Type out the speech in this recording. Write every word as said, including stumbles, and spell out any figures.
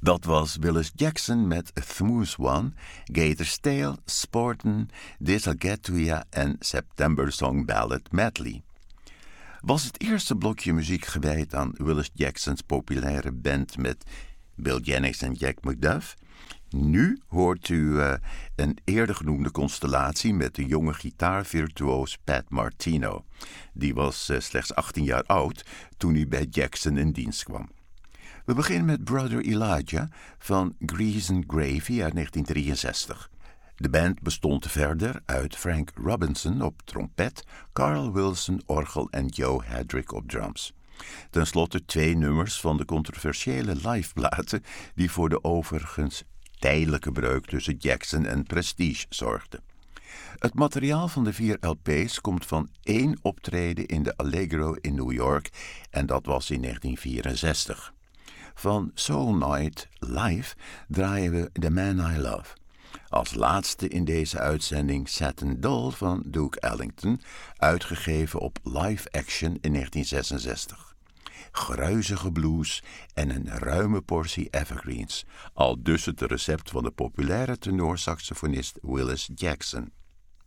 Dat was Willis Jackson met Smooth One, Gator's Tale, Sportin', This'll Get To Ya en September Song Ballad Medley. Was het eerste blokje muziek gewijd aan Willis Jacksons populaire band met Bill Jennings en Jack McDuff? Nu hoort u uh, een eerder genoemde constellatie met de jonge gitaarvirtuoos Pat Martino. Die was uh, slechts achttien jaar oud toen hij bij Jackson in dienst kwam. We beginnen met Brother Elijah van Grease and Gravy uit negentien drieënzestig. De band bestond verder uit Frank Robinson op trompet, Carl Wilson orgel en Joe Hedrick op drums. Ten slotte twee nummers van de controversiële liveplaten die voor de overigens tijdelijke breuk tussen Jackson en Prestige zorgden. Het materiaal van de vier L P's komt van één optreden in de Allegro in New York en dat was in negentien vierenzestig. Van Soul Night Live draaien we The Man I Love. Als laatste in deze uitzending Satin Doll van Duke Ellington, uitgegeven op Live Action in negentien zesenzestig. Gruizige blues en een ruime portie evergreens, al dus het recept van de populaire tenorsaxofonist Willis Jackson.